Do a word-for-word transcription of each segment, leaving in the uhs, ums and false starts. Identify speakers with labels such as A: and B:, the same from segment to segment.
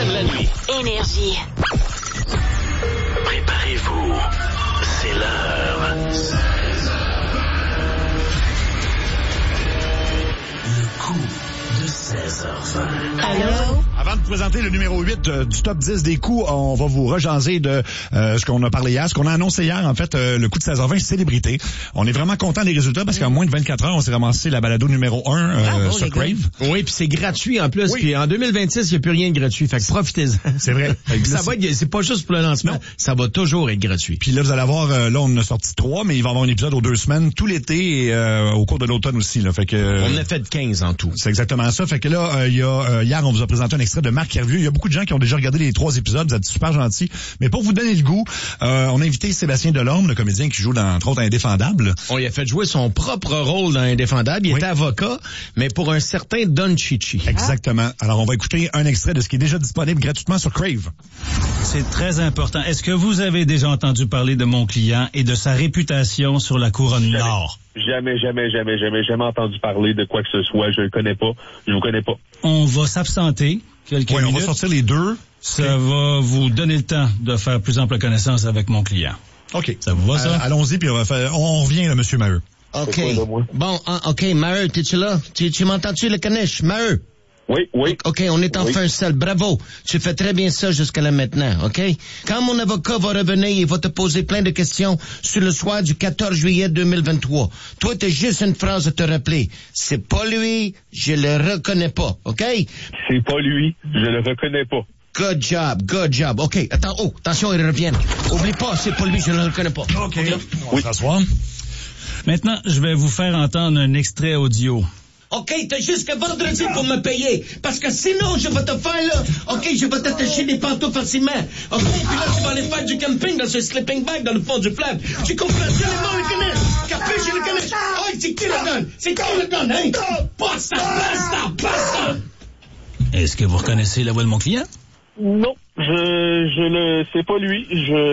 A: sonne la nuit.
B: Énergie.
A: Préparez-vous, c'est l'heure. Le coup de seize heures vingt.
B: Allô?
C: Avant de présenter le numéro huit euh, du top dix des coups, on va vous rejaser de euh, ce qu'on a parlé hier, ce qu'on a annoncé hier, en fait, euh, le coup de seize heures vingt, célébrité. On est vraiment content des résultats parce qu'en moins de vingt-quatre heures, on s'est ramassé la balado numéro un euh,
B: Bravo,
C: sur
B: les gars.
C: Crave.
D: Oui, puis c'est gratuit en plus.
C: Oui.
D: Puis en deux mille vingt-six, il n'y a plus rien de gratuit. Fait que profitez-en.
C: C'est vrai.
D: Ça va être, c'est pas juste pour le lancement.
C: Non.
D: Ça va toujours être gratuit.
C: Puis là, vous allez avoir, euh, là, on en a sorti trois, mais il va y avoir un épisode aux deux semaines, tout l'été et euh, au cours de l'automne aussi. Là, fait que, euh,
D: On en a fait quinze en tout.
C: c'est exactement ça. Fait que là, euh, il y a euh, hier, on vous a présenté un extrait de Marc Hervieux. Il y a beaucoup de gens qui ont déjà regardé les trois épisodes. Vous êtes super gentils. Mais pour vous donner le goût, euh, on a invité Sébastien Delorme, le comédien qui joue dans, entre autres, Indéfendable.
D: On lui a fait jouer son propre rôle dans Indéfendable. Il
C: Oui.
D: était avocat, mais pour un certain Don Chichi.
C: Exactement. Alors, on va écouter un extrait de ce qui est déjà disponible gratuitement sur Crave.
E: C'est très important. Est-ce que vous avez déjà entendu parler de mon client et de sa réputation sur la couronne nord?
F: Jamais, jamais, jamais, jamais, jamais entendu parler de quoi que ce soit. Je le connais pas. Je vous connais pas.
E: On va s'absenter quelques
C: Oui, on
E: minutes.
C: va sortir les deux.
E: Ça va vous donner le temps de faire plus ample connaissance avec mon client.
C: OK.
E: Ça vous va, ça?
C: Euh, allons-y, puis on, va faire, on revient, là, Monsieur Maheu.
D: OK.
F: C'est quoi, là, moi?
D: Bon, ah, OK, Maheu, t'es-tu là? Tu, tu m'entends-tu, le caniche? Maheu?
F: Oui, oui.
D: OK, on est enfin
F: Oui.
D: seul. Bravo. Tu fais très bien ça jusqu'à là maintenant, OK? Quand mon avocat va revenir, il va te poser plein de questions sur le soir du quatorze juillet deux mille vingt-trois. Toi, t'as juste une phrase à te rappeler. C'est pas lui, je le reconnais pas, OK?
F: C'est pas lui. Je le reconnais pas.
D: Good job, good job. OK, attends, oh, attention, ils reviennent. Oublie pas, c'est pas lui, je le reconnais pas.
C: OK. On va s'asseoir.
E: Maintenant, je vais vous faire entendre un extrait audio.
D: OK, t'as jusqu'à vendredi pour me payer. Parce que sinon, je vais te faire, là, OK, je vais t'attacher des pantoufles facilement. OK, puis là, tu vas aller faire du camping dans ce sleeping bag dans le fond du fleuve. Tu comprends ça, les mots, le caniche? Capiche, le caniche? Oh, c'est qui le donne? C'est qui le donne, hein? Basta, basta, basta!
E: Est-ce que vous reconnaissez la voix de mon client?
F: Non. Je, je le, c'est pas lui.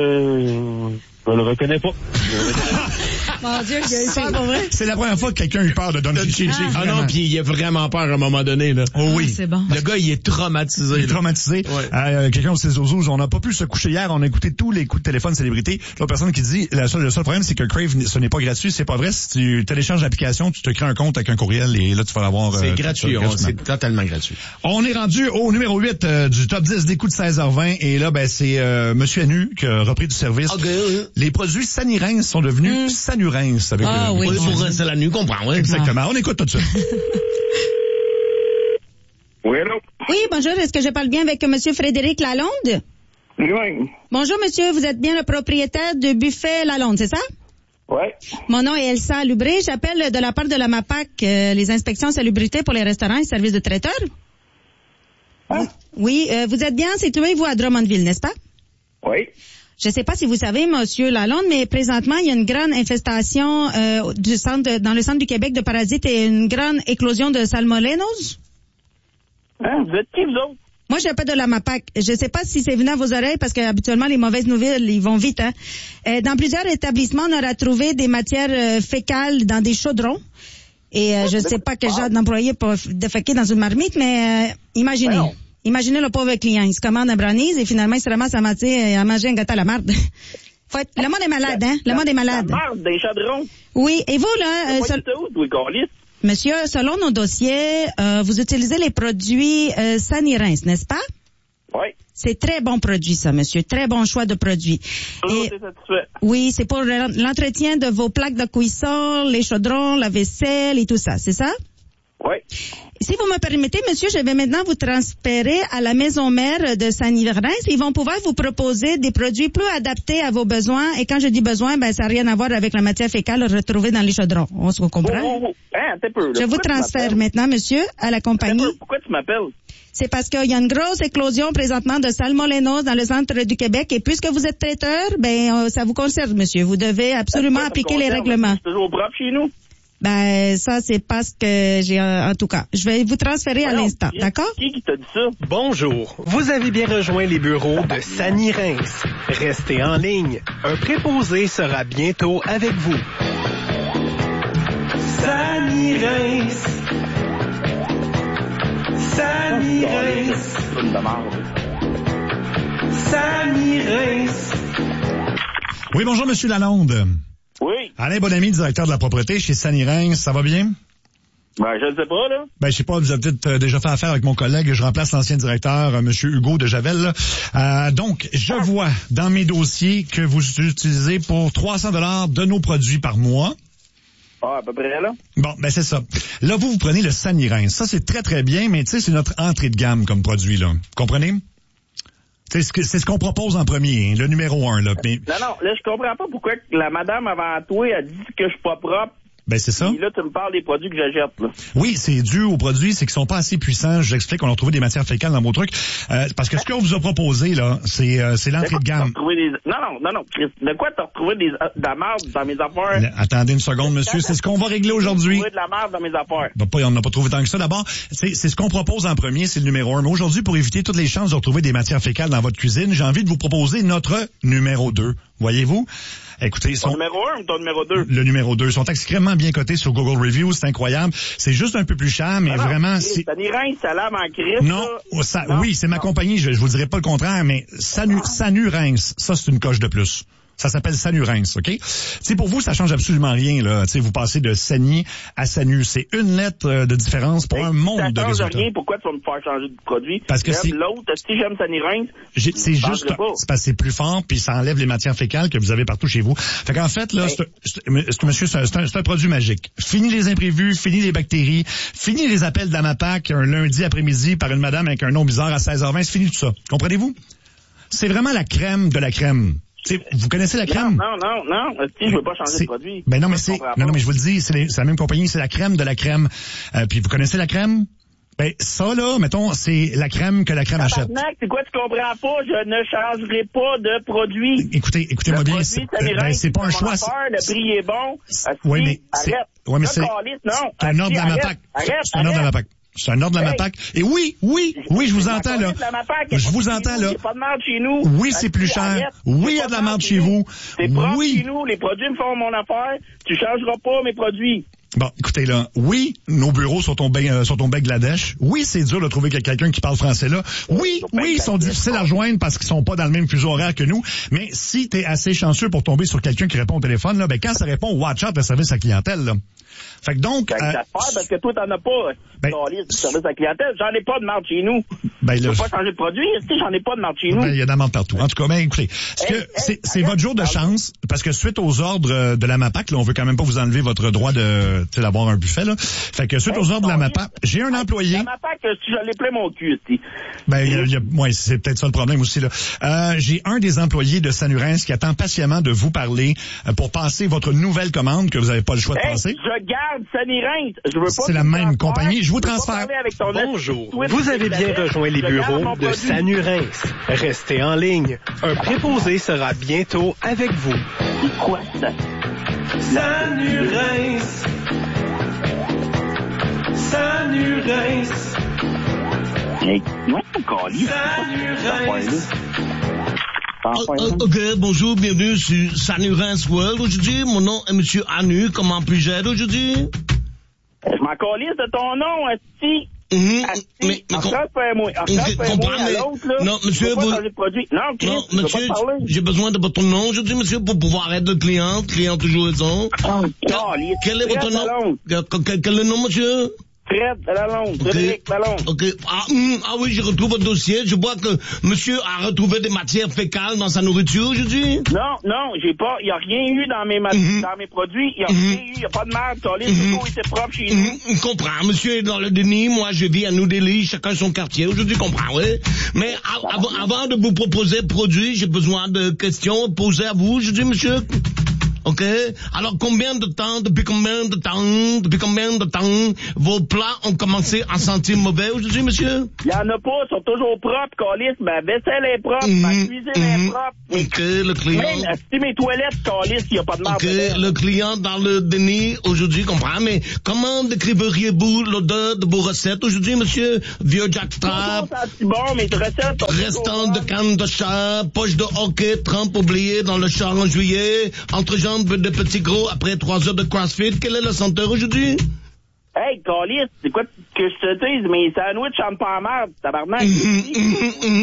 F: Je, je le reconnais pas. Je le reconnais pas.
B: Mon Dieu, j'ai eu peur pour vrai.
C: C'est la première fois que quelqu'un a eu peur de Don Chichi.
D: Ah non, puis il a vraiment peur à un moment donné, là.
C: Oh oui.
B: Ah, c'est bon.
D: Le gars, il est traumatisé.
C: Il est traumatisé.
D: Ouais.
C: Euh, quelqu'un au six douze douze, on n'a pas pu se coucher hier, on a écouté tous les coups de téléphone célébrité. L'autre personne qui dit, la seule, le seul problème, c'est que Crave, ce n'est pas gratuit, c'est pas vrai. Si tu télécharges l'application, tu te crées un compte avec un courriel et là, tu vas l'avoir.
D: C'est
C: euh,
D: gratuit,
C: tout ça,
D: on-
C: gratuitement.
D: c'est totalement gratuit.
C: On est rendu au numéro huit euh, du top dix des coups de seize heures vingt et là, ben, c'est euh, Monsieur Anu qui a repris du service.
D: OK.
C: Les produits Sanirins sont devenus
B: Mm.
C: Sanurins avec
B: Ah
C: le-
B: oui.
D: Oui, pour rester la nuit, comprends, ouais.
C: Exactement. On écoute tout de suite.
F: Oui, allô?
G: Oui, bonjour. Est-ce que je parle bien avec Monsieur Frédéric Lalonde?
F: Oui.
G: Bonjour, monsieur. Vous êtes bien le propriétaire du buffet Lalonde, c'est ça?
F: Oui.
G: Mon nom est Elsa Lubré. J'appelle de la part de la MAPAC, euh, les inspections salubrité pour les restaurants et services de traiteurs.
F: Hein?
G: Oui, euh, vous êtes bien situé, vous, à Drummondville, n'est-ce pas?
F: Oui.
G: Je ne sais pas si vous savez, monsieur Lalonde, mais présentement, il y a une grande infestation euh, du centre de- dans le centre du Québec de parasites et une grande éclosion de salmonellose.
F: Hein? Vous êtes qui, vous autres?
G: Moi, j'appelle de la MAPAC. Je ne sais pas si c'est venu à vos oreilles parce que habituellement les mauvaises nouvelles, ils vont vite. Hein. Euh, dans plusieurs établissements, on aura trouvé des matières euh, fécales dans des chaudrons. Et euh, je ne sais pas quel genre d'employé peut déféquer dans une marmite, mais euh, imaginez.
F: Voyons.
G: Imaginez le pauvre client. Il se commande un brownies et finalement, il se ramasse à moitié à manger un gâteau à la marde. Faut être... Le monde est malade, hein? Le monde est malade.
F: La marde des chaudrons.
G: Oui. Et vous, là, euh,
F: Moi,
G: seul-
F: tu où, toi, Carlis?
G: monsieur, selon nos dossiers, euh, vous utilisez les produits euh, Sanirins, n'est-ce pas?
F: Oui.
G: C'est très bon produit, ça, monsieur. Très bon choix de produit.
F: Toujours
G: Et
F: été satisfait.
G: oui, c'est pour l'entretien de vos plaques de cuisson, les chaudrons, la vaisselle et tout ça, c'est ça?
F: Oui.
G: Si vous me permettez, monsieur, je vais maintenant vous transférer à la maison mère de Sanirins. Ils vont pouvoir vous proposer des produits plus adaptés à vos besoins. Et quand je dis besoin, ben, ça n'a rien à voir avec la matière fécale retrouvée dans les chaudrons. On se comprend?
F: Oh, oh, oh. Hein, t'es peu, là.
G: Je vous
F: Pourquoi tu
G: transfère
F: m'appelles?
G: maintenant, monsieur, à la
F: T'es
G: compagnie.
F: peu, pourquoi tu m'appelles?
G: C'est parce qu'il y a une grosse éclosion présentement de salmonellose dans le centre du Québec. Et puisque vous êtes traiteur, ben, euh, ça vous concerne, monsieur. Vous devez absolument
F: Pourquoi ça me
G: appliquer les
F: concerne?
G: règlements.
F: C'est toujours propre chez nous.
G: Ben, ça, c'est pas ce que j'ai, euh, en tout cas. Je vais vous transférer à
F: Voyons,
G: l'instant,
F: qui-
G: d'accord?
F: Qui qui t'a dit ça?
H: Bonjour, vous avez bien rejoint les bureaux de Sanirins. Restez en ligne. Un préposé sera bientôt avec vous. Sanirins. Sanirins.
F: C'est une de merde.
H: Sani Rince.
C: Oui, bonjour, Monsieur Lalonde.
F: Oui.
C: Alain Bonamy, directeur de la propreté chez Sani Rince. Ça va bien?
F: Ben, je ne sais pas, là.
C: Ben, je sais pas, vous avez peut-être euh, déjà fait affaire avec mon collègue. Je remplace l'ancien directeur, euh, Monsieur Hugo de Javel. là. Euh, donc, je vois dans mes dossiers que vous utilisez pour trois cents dollars de nos produits par mois.
F: Ah, à peu près, là.
C: Bon, ben c'est ça. Là, vous, vous prenez le Sani Rince. Ça, c'est très, très bien, mais tu sais, c'est notre entrée de gamme comme produit, là. Vous comprenez? C'est ce, que, c'est ce qu'on propose en premier, hein, le numéro un, là. Mais...
F: Non, non, là, je comprends pas pourquoi la madame avant toi a dit que je suis pas propre.
C: Ben, c'est ça.
F: Et là, tu me parles des produits que j'achète, là.
C: Oui, c'est dû aux produits, c'est qu'ils sont pas assez puissants. Je vous explique qu'on a trouvé des matières fécales dans vos trucs. Euh, parce que ce qu'on vous a proposé, là, c'est, euh, c'est l'entrée de gamme.
F: Des... Non, non, non, non, Chris. De quoi t'as retrouvé des, de la merde dans mes affaires?
C: Là, attendez une seconde, monsieur. C'est ce qu'on va régler aujourd'hui.
F: T'as trouvé de la merde dans mes affaires.
C: Ben, pas, on n'a pas trouvé tant que ça. D'abord, c'est, c'est ce qu'on propose en premier, c'est le numéro un. Mais aujourd'hui, pour éviter toutes les chances de retrouver des matières fécales dans votre cuisine, j'ai envie de vous proposer notre numéro deux. Voyez-vous? Écoutez,
F: ton
C: son...
F: numéro un ou ton numéro deux?
C: Le numéro deux. Ils sont extrêmement bien cotés sur Google Reviews, c'est incroyable. C'est juste un peu plus cher, mais
F: non,
C: vraiment...
F: Non,
C: c'est...
F: Sani Rince, ça lave en crise,
C: Non,
F: là.
C: ça,
F: non,
C: oui, c'est ma
F: non.
C: compagnie, je, je vous dirai pas le contraire, mais Sanu, Sanu Rince, ça c'est une coche de plus. Ça s'appelle Sanu Rince, OK? T'sais, pour vous, ça change absolument rien, là. T'sais, vous passez de Sani à Sanu. C'est une lettre euh, de différence pour
F: hey,
C: un monde de
F: ça change
C: résultats.
F: rien, pourquoi tu vas me faire changer de produit?
C: Parce que
F: j'aime
C: c'est...
F: l'autre, si j'aime Sani Rince,
C: J'ai, c'est juste,
F: pas.
C: c'est parce que c'est plus fort, puis ça enlève les matières fécales que vous avez partout chez vous. Fait qu'en fait, là,
F: hey.
C: c'est, c'est, c'est, monsieur, c'est un, c'est, un, c'est un produit magique. Fini les imprévus, fini les bactéries, fini les appels d'Amapac un lundi après-midi par une madame avec un nom bizarre à seize heures vingt, c'est fini tout ça. Comprenez-vous? C'est vraiment la crème de la crème. T'sais, vous connaissez la crème?
F: Non, non, non, non. Si je veux pas changer
C: c'est...
F: de produit.
C: Ben non, mais c'est, non, non, mais je vous le dis, c'est, les... c'est la même compagnie, c'est la crème de la crème. Euh, puis vous connaissez la crème? Ben, ça, là, mettons, c'est la crème que la crème achète.
F: Tabarnak, c'est quoi, tu comprends pas? Je ne changerai pas de produit.
C: Écoutez, écoutez-moi bien,
F: produit,
C: c'est,
F: Sani
C: ben,
F: Rince,
C: c'est pas un
F: mon
C: choix.
F: affaire, le prix est bon. Asti,
C: Oui, mais c'est,
F: arrête.
C: ouais, mais
F: Ça,
C: c'est,
F: calisse, non.
C: c'est un ordre de la
F: Asti,
C: MAPAC.
F: Arrête,
C: C'est un ordre de la MAPAC. C'est un ordre de la
F: Hey.
C: MAPAC. Et oui, oui, oui, je vous entends, là. Je vous entends, là.
F: Il n'y a pas de merde chez nous.
C: Oui, c'est plus cher.
F: Arrête.
C: Oui, il y a de la merde chez vous.
F: C'est propre
C: Oui.
F: chez nous. Les produits me font mon affaire. Tu changeras pas mes produits.
C: Bon, écoutez, là, oui, nos bureaux sont au, Beng- euh, sont au Bangladesh. Oui, c'est dur de trouver quelqu'un qui parle français là. Oui, oui, ils sont difficiles à rejoindre parce qu'ils sont pas dans le même fuseau horaire que nous. Mais si t'es assez chanceux pour tomber sur quelqu'un qui répond au téléphone, là, ben, quand ça répond au WhatsApp, le service à clientèle, là. Fait que donc,
F: Ben,
C: euh,
F: j'espère, parce que toi, t'en as pas.
C: Ben,
F: Calisse, du service à la clientèle. J'en ai pas de marde chez nous.
C: ben,
F: Je
C: là,
F: peux pas changer de produit. Si j'en ai pas de marde chez nous.
C: ben, il y a de la menthe partout. En tout cas, ben, écoutez, ce que,
F: Hey, hey,
C: c'est, c'est
F: arrête,
C: votre jour de
F: pardon.
C: chance, parce que suite aux ordres euh, de la MAPAC, là, on veut quand même pas vous enlever votre droit de, tu sais, d'avoir un buffet, là. Fait que suite
F: Hey,
C: aux ordres de la
F: calisse.
C: MAPAC, j'ai un employé.
F: La MAPAC, si je l'ai plein mon cul, ici.
C: Ben, il y a, il y a- ouais, c'est peut-être ça le problème aussi, là. Euh, j'ai un des employés de Sanu Rince qui attend patiemment de vous parler euh, pour passer votre nouvelle commande que vous n'avez pas le choix de
F: Hey,
C: passer.
F: je garde Sani Rince. Je veux pas.
C: C'est
F: que
C: la
F: tu me
C: même
F: transfères.
C: compagnie. Je vous
F: veux pas
C: transfère.
F: parler avec ton
H: Bonjour,
F: Twitter,
H: vous avez bien
F: Internet.
H: rejoint les
F: Je garde
H: bureaux
F: mon
H: de
F: produit.
H: Sanu Rince. Restez en ligne. Un préposé sera bientôt avec vous.
F: C'est quoi ça?
H: Sanu Rince. Sanu Rince.
F: Hey, moi, ton calisse.
H: Sanu Rince.
D: Oh, oh, ok, bonjour, bienvenue sur Sani Rince World aujourd'hui. Mon nom est Monsieur Anu. Comment puis-je aider aujourd'hui?
F: Je m'en calisse de ton nom, asti.
D: Mhm,
F: Asti.
D: mais, mais,
F: En
D: com-
F: France, fais-moi. En
D: Ok,
F: France, fais-moi
D: comprends,
F: à
D: mais-
F: l'autre, là.
D: non, monsieur,
F: Je veux pas
D: vous-
F: changer de produit. Non, Chris,
D: non,
F: je veux
D: monsieur,
F: pas te parler.
D: j'ai besoin de votre nom aujourd'hui, monsieur, pour pouvoir être le client. Client toujours raison.
F: Oh, calisse.
D: Quel est votre
F: Fred
D: nom?
F: Lalonde.
D: Quel, quel- quel est le nom, monsieur?
F: Fred Lalonde.
D: Ok.
F: Frédéric Lalonde.
D: Ok. Ah, hum, ah oui, je retrouve votre dossier. Je vois que monsieur a retrouvé des matières fécales dans sa nourriture aujourd'hui.
F: Non, non, j'ai pas, il y a rien eu dans mes, ma-
D: Mhm.
F: dans mes produits. Il y a
D: Mhm.
F: rien eu, il y a pas de merde. Calisse,
D: Mhm.
F: tout était propre chez nous.
D: Hum, je comprends, monsieur est dans le déni, moi je vis à New Delhi, chacun son quartier, aujourd'hui je comprends, oui. Mais a- avant, avant de vous proposer produit, j'ai besoin de questions posées à vous aujourd'hui, monsieur. Ok? Alors combien de temps, depuis combien de temps, depuis combien de temps vos plats ont commencé à sentir mauvais aujourd'hui, monsieur?
F: Il y en a pas, ils sont toujours propres, Calisse. Ma vaisselle est propre, ma
D: Mhm.
F: cuisine est
D: Mhm.
F: propre.
D: Ok, le client.
F: Même, si mes toilettes, Calisse, il y a pas de merde.
D: Ok,
F: dedans.
D: le client dans le déni aujourd'hui comprend, mais comment décriveriez-vous l'odeur de vos recettes aujourd'hui, monsieur? Vieux jackstrap,
F: Toujours senti bon, mes recettes sont
D: restant
F: toujours
D: de canne de chat, poche de hockey, trempe oubliée dans le char en juillet, entrejambe de petits gros après trois heures de CrossFit. Quelle est la senteur aujourd'hui?
F: Hey, Calisse, c'est quoi que je te dise? Mes sandwichs chantent pas en merde, tabarnak.
D: Hum, hum, hum, hum.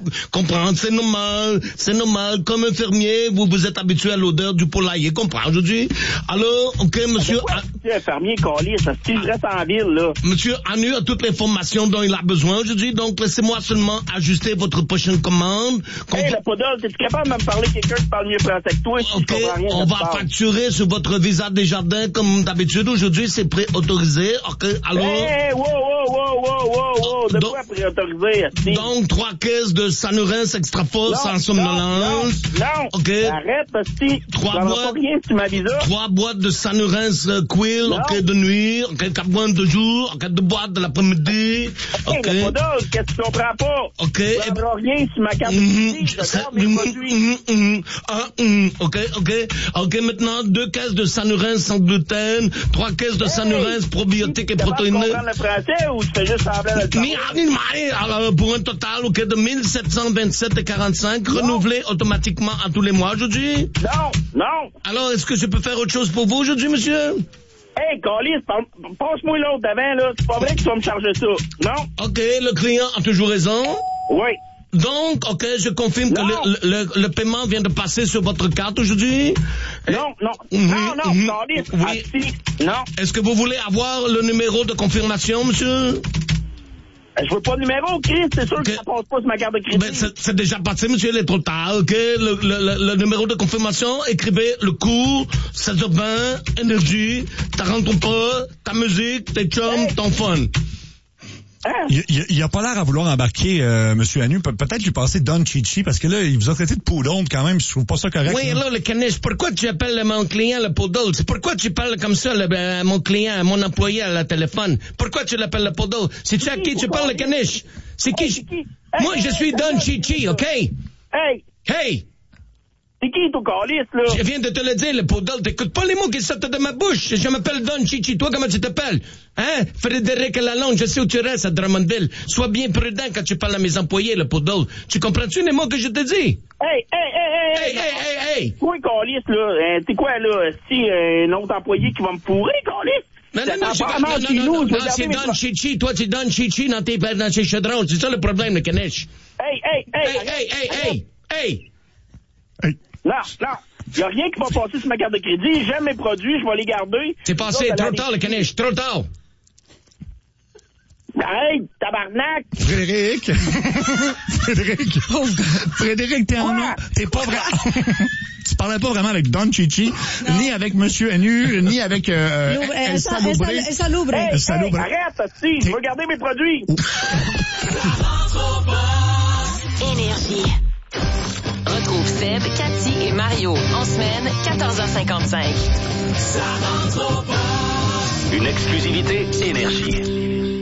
D: comprendre, c'est normal, c'est normal, comme un fermier, vous vous êtes habitué à l'odeur du poulailler, comprends aujourd'hui? Alors, ok, monsieur...
F: Pourquoi tu es un fermier collé, ça se je reste en ville, là.
D: Monsieur Anu a toutes les informations dont il a besoin aujourd'hui, donc laissez-moi seulement ajuster votre prochaine commande.
F: Hey, le poodle, t'es-tu capable de me parler quelqu'un qui parle mieux français que toi? Si
D: Ok,
F: je comprends rien,
D: on
F: je
D: va
F: te parle.
D: facturer sur votre visa des jardins comme d'habitude. Aujourd'hui, c'est préautorisé. Ok, alors...
F: Hey, wow, wow, wow, wow, wow, wow, de
D: Donc-
F: quoi préautoriser, esti?
D: Donc, trois caisses de Sanurins extra fort sans somnolence.
F: Non, non,
D: Ok.
F: arrête, esti.
D: Trois
F: J'en ai
D: boîtes.
F: pas rien si tu m'avises ça.
D: Trois boîtes de Sanurins euh, Quill,
F: Non.
D: ok, de nuit, ok, quatre boîtes de jour, ok, deux boîtes de l'après-midi,
F: Hey,
D: ok.
F: le poodle, qu'est-ce que tu comprends pas?
D: Ok.
F: Tu prendras rien si ma carte de
D: Mhm,
F: crédit, je
D: ça-
F: regarde mes
D: mhm,
F: produits.
D: mhm, mhm. Ah, mhm. Ok, ok. Ok, maintenant, deux caisses de Sanurins sans gluten, trois caisses de Sanurins probiotiques et
F: Tu
D: protéinés.
F: comprendre le français ou tu fais juste semblant de le
D: Ni-
F: savoir?
D: ni- ni- alors, pour un total ok, de mille sept cent vingt-sept et quarante-cinq, renouvelé automatiquement à tous les mois aujourd'hui.
F: Non, non.
D: Alors, est-ce que je peux faire autre chose pour vous aujourd'hui, monsieur?
F: Hey, Calis, passe-moi l'autre d'avant, là. C'est pas vrai que tu vas me charger ça. Non?
D: Ok, le client a toujours raison.
F: Oui.
D: Donc, ok, je confirme que
F: Non.
D: le, le, le paiement vient de passer sur votre carte aujourd'hui.
F: Non, non.
D: Mhm,
F: Non, non,
D: mhm.
F: Calis.
D: Oui.
F: Asti. Non.
D: Est-ce que vous voulez avoir le numéro de confirmation, monsieur?
F: Je veux pas de numéro, Chris. C'est sûr
D: Ok.
F: que ça passe pas sur ma carte de crédit.
D: Ben, c'est c'est déjà passé, monsieur, il est trop tard, ok? Le, le, le, le numéro de confirmation, écrivez le cours, seize heures vingt, énergie, ta rentre pas, ta musique, tes chums, ton fun.
F: Hein?
C: Il, il, il a pas l'air à vouloir embarquer, euh, Monsieur Anu. Pe- Peut-être lui passer Don Chichi, parce que là, il vous a traité de poudonde quand même. Je trouve pas ça correct.
D: Oui,
C: là.
D: alors, le caniche, pourquoi tu appelles mon client le poodle? C'est pourquoi tu parles comme ça, le, ben, mon client, mon employé à la téléphone? Pourquoi tu l'appelles le poodle? C'est-tu à qui tu parles, le caniche? C'est qui?
F: Hey,
D: je-
F: c'est qui?
D: Moi,
F: Hey,
D: je
F: hey,
D: suis
F: hey,
D: Don
F: hey,
D: Chichi,
F: hey,
D: ok?
F: Hey,
D: Hey!
F: c'est qui, ton Calis, là?
D: Je viens de te le dire, le poodle. T'écoutes pas les mots qui sortent de ma bouche. Je m'appelle Don Chichi. Toi, comment tu t'appelles? Hein? Frédéric Lalonde, je sais où tu restes, à Drummondville. Sois bien prudent quand tu parles à mes employés, le poodle. Tu comprends-tu les mots que je te dis?
F: Hey, hey, hey,
D: Hey,
F: hey,
D: hey, hey, hey!
F: Toi, Calis, là, euh, t'es quoi, là? Si euh, un autre employé qui va me pourrir, Calis?
D: Non, non, non,
F: Ça
D: c'est
F: s'en va
D: non,
F: chez
D: non,
F: nous,
D: non,
F: je vais
D: non,
F: garder
D: c'est
F: mes
D: Don
F: pro-
D: Chichi. Toi, tu Don Chichi dans tes, dans tes chaudrons. C'est ça le problème, le caniche.
F: Hey, hey, hey!
D: Hey,
F: arrête,
D: hey, hey,
F: arrête.
D: hey! Hey!
C: Hey.
F: Non, non. Y a rien qui va passer sur ma carte de crédit. J'aime mes produits, je vais les garder.
D: C'est passé,
F: Vous autres,
D: trop
F: allez-
D: tard, le caniche, trop tard.
F: Hey, tabarnak!
C: Frédéric. Frédéric. Frédéric, t'es en
F: Quoi?
C: T'es pas vrai. Tu parlais pas vraiment avec Don Chichi, ni avec Monsieur Anu, ni avec euh,
G: Louvre-
C: El
G: El Sa- El
C: Salubre.
G: Sa- El Salubre.
F: Hey,
C: Ça
F: hey,
C: l'ouvre.
F: arrête, si, je veux garder mes produits.
B: Énergie. Retrouve Seb, Cathy et Mario en semaine, quatorze heures cinquante-cinq.
A: Une exclusivité Énergie.